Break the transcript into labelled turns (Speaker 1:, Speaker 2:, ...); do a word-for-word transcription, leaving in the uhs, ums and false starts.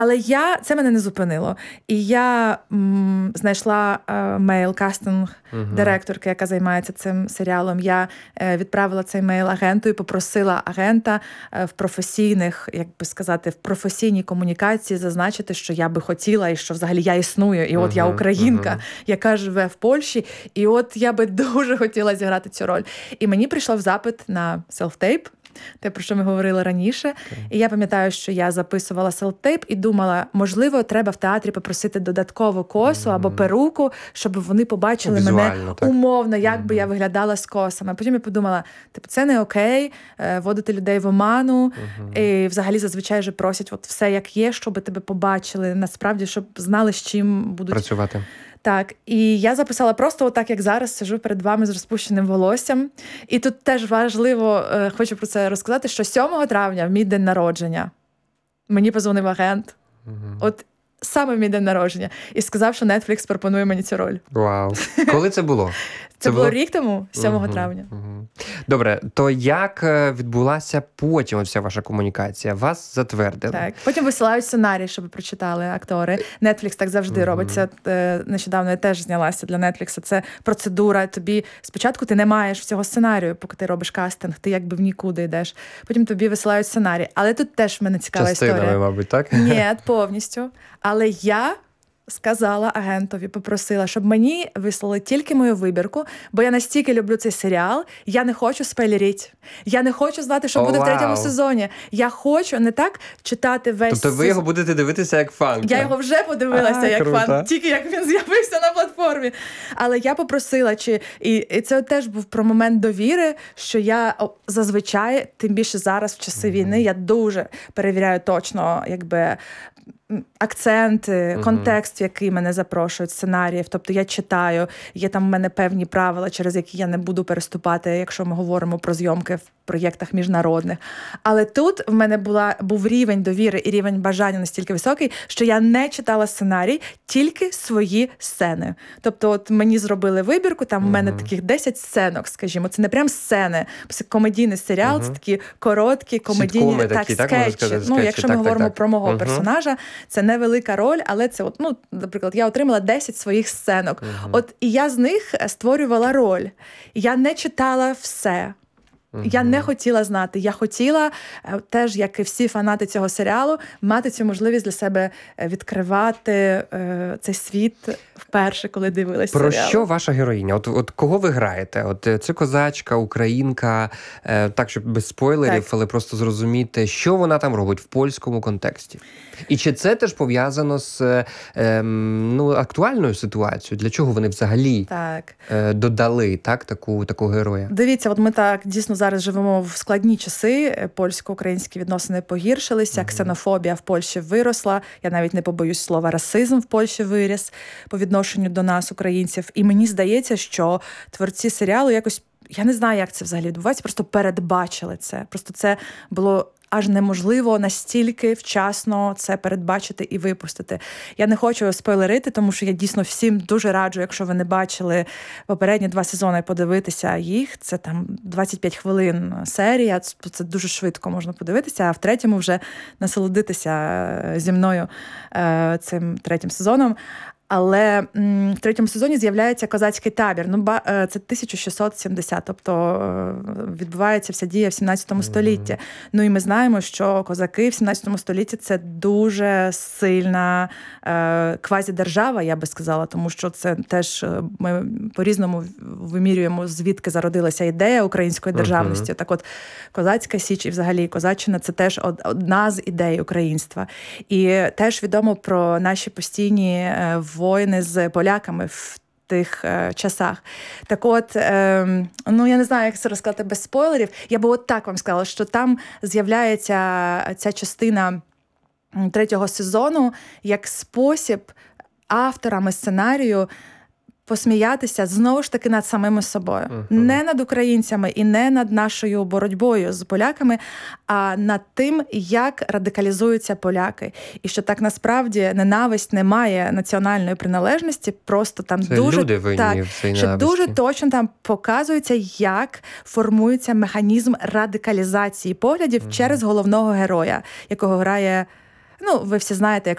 Speaker 1: Але я, це мене не зупинило. І я м, знайшла е, мейл кастинг-директорки, яка займається цим серіалом. Я е, відправила цей мейл агенту і попросила агента е, в професійних, як би сказати, в професійній комунікації зазначити, що я би хотіла, і що взагалі я існую. І от uh-huh, я українка, uh-huh. яка живе в Польщі. І от я би дуже хотіла зіграти цю роль. І мені прийшов запит на селф-тейп. Те, про що ми говорили раніше. Okay. І я пам'ятаю, що я записувала селф-тейп і думала, можливо, треба в театрі попросити додаткову косу mm-hmm. або перуку, щоб вони побачили Візуально, мене так. умовно, як mm-hmm. би я виглядала з косами. Потім я подумала, типу, це не окей, вводити людей в оману. Mm-hmm. І взагалі зазвичай вже просять от все як є, щоб тебе побачили. Насправді, щоб знали, з чим будуть
Speaker 2: працювати.
Speaker 1: Так, і я записала просто отак, як зараз, сижу перед вами з розпущеним волоссям. І тут теж важливо, е, хочу про це розказати, що сьомого травня, в мій день народження, мені позвонив агент. Угу. От саме в мій день народження. І сказав, що Netflix пропонує мені цю роль.
Speaker 2: Вау. Коли це було?
Speaker 1: Це, це було рік тому, сьомого угу, травня.
Speaker 2: Угу. Добре, то як відбулася потім вся ваша комунікація? Вас затвердили?
Speaker 1: Так, потім висилають сценарій, щоб прочитали актори. Netflix так завжди угу. робить. Це нещодавно я теж знялася для Netflix. Це процедура. Тобі спочатку ти не маєш всього сценарію, поки ти робиш кастинг, ти якби в нікуди йдеш. Потім тобі висилають сценарій. Але тут теж в мене цікава
Speaker 2: Частинами,
Speaker 1: історія.
Speaker 2: мабуть, так?
Speaker 1: Ні, повністю. Але я сказала агентові, попросила, щоб мені вислали тільки мою вибірку, бо я настільки люблю цей серіал, я не хочу спойлерити. Я не хочу знати, що oh, буде wow. в третьому сезоні. Я хочу не так читати весь...
Speaker 2: Тобто ви його будете дивитися як фан?
Speaker 1: Я його вже подивилася а, як
Speaker 2: круто.
Speaker 1: Фан, тільки як він з'явився на платформі. Але я попросила, чи... і, і це теж був про момент довіри, що я зазвичай, тим більше зараз в часи mm-hmm. війни, я дуже перевіряю точно, якби, акценти, uh-huh. контекст, в який мене запрошують, сценаріїв. Тобто я читаю, є там в мене певні правила, через які я не буду переступати, якщо ми говоримо про зйомки в проєктах міжнародних. Але тут в мене була, був рівень довіри і рівень бажання настільки високий, що я не читала сценарій, тільки свої сцени. Тобто от мені зробили вибірку, там uh-huh. в мене таких десять сценок, скажімо. Це не прям сцени. Це комедійний серіал, uh-huh. це такі короткі, комедійні так, такі, так, скетчі. Сказати, ну, якщо так, ми так, говоримо так. про мого uh-huh. персонажа, це невелика роль, але це, от, ну, наприклад, я отримала десять своїх сценок. Uh-huh. От, і я з них створювала роль. Я не читала все. Uh-huh. Я не хотіла знати. Я хотіла теж, як і всі фанати цього серіалу, мати цю можливість для себе відкривати е, цей світ вперше, коли дивилась
Speaker 2: Про
Speaker 1: серіал.
Speaker 2: Що ваша героїня? От, от кого ви граєте? От це козачка, українка, е, так, щоб без спойлерів, так. але просто зрозуміти, що вона там робить в польському контексті. І чи це теж пов'язано з е, ну, актуальною ситуацією? Для чого вони взагалі
Speaker 1: так.
Speaker 2: е, додали так, таку, таку героя?
Speaker 1: Дивіться, от ми так дійсно зараз живемо в складні часи, польсько-українські відносини погіршилися, mm-hmm. ксенофобія в Польщі виросла, я навіть не побоюсь слова, расизм в Польщі виріс по відношенню до нас, українців. І мені здається, що творці серіалу якось, я не знаю, як це взагалі відбувається, просто передбачили це. Просто це було аж неможливо настільки вчасно це передбачити і випустити. Я не хочу спойлерити, тому що я дійсно всім дуже раджу, якщо ви не бачили попередні два сезони, подивитися їх. Це там двадцять п'ять хвилин серія, це дуже швидко можна подивитися, а в третьому вже насолодитися зі мною цим третім сезоном. Але м, в третьому сезоні з'являється козацький табір. Ну, ба, це тисяча шістсот сімдесят, тобто відбувається вся дія в сімнадцятому столітті. Ну і ми знаємо, що козаки в сімнадцятому столітті – це дуже сильна е, квазідержава, я би сказала, тому що це теж ми по-різному вимірюємо, звідки зародилася ідея української державності. Uh-huh. Так от, козацька січ і взагалі козаччина – це теж одна з ідей українства. І теж відомо про наші постійні е, воїни з поляками в тих е, часах. Так от, е, ну я не знаю, як це розказати без спойлерів, я би от так вам сказала, що там з'являється ця частина третього сезону як спосіб авторами сценарію посміятися знову ж таки над самими собою. Uh-huh. Не над українцями і не над нашою боротьбою з поляками, а над тим, як радикалізуються поляки. І що так насправді ненависть не має національної приналежності, просто там
Speaker 2: це
Speaker 1: дуже
Speaker 2: люди винні
Speaker 1: так,
Speaker 2: в цій
Speaker 1: що
Speaker 2: ненависті.
Speaker 1: дуже точно там показується, як формується механізм радикалізації поглядів uh-huh. через головного героя, якого грає, ну, ви всі знаєте, як